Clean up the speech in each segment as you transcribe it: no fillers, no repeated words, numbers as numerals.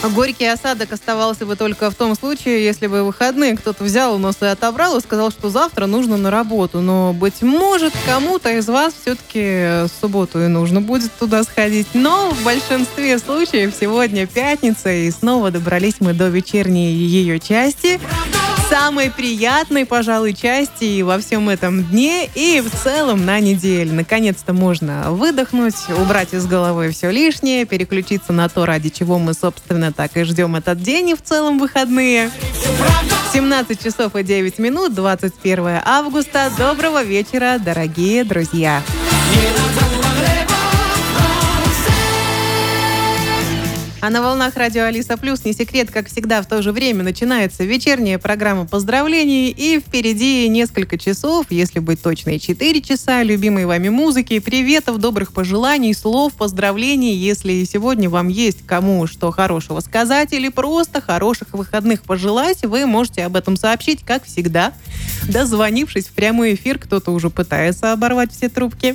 Горький осадок оставался бы только в том случае, если бы выходные кто-то взял у нас и отобрал и сказал, что завтра нужно на работу. Но, быть может, кому-то из вас все-таки в субботу и нужно будет туда сходить. Но в большинстве случаев сегодня пятница, и снова добрались мы до вечерней ее части. Самой приятной, пожалуй, части и во всем этом дне, и в целом на неделе. Наконец-то можно выдохнуть, убрать из головы все лишнее, переключиться на то, ради чего мы, собственно, так и ждем этот день и в целом выходные. 17 часов и 9 минут, 21 августа. Доброго вечера, дорогие друзья! А на волнах радио Алиса Плюс, не секрет, как всегда, в то же время начинается вечерняя программа поздравлений. И впереди несколько часов, если быть точной, 4 часа любимой вами музыки, приветов, добрых пожеланий, слов, поздравлений. Если сегодня вам есть кому что хорошего сказать или просто хороших выходных пожелать, вы можете об этом сообщить, как всегда, дозвонившись в прямой эфир. Кто-то уже пытается оборвать все трубки.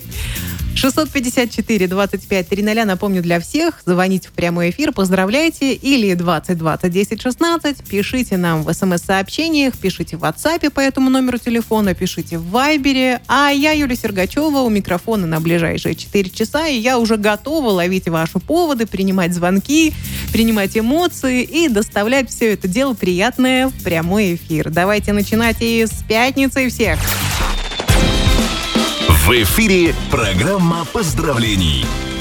654-25-00, напомню, для всех. Звоните в прямой эфир, поздравляйте. Или 20-20-10-16. Пишите нам в смс-сообщениях, пишите в WhatsApp по этому номеру телефона, пишите в Вайбере. А я, Юлия Сергачева, у микрофона на ближайшие 4 часа. И я уже готова ловить ваши поводы, принимать звонки, принимать эмоции и доставлять все это дело приятное в прямой эфир. Давайте начинать и с пятницы всех. В эфире программа поздравлений.